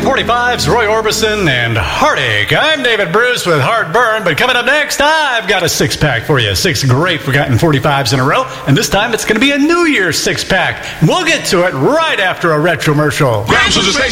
45's Roy Orbison and Heartache. I'm David Bruce with Heartburn, but coming up next, I've got a six-pack for you. 6 great forgotten 45s in a row, and this time it's going to be a New Year's six-pack. We'll get to it right after a retromercial.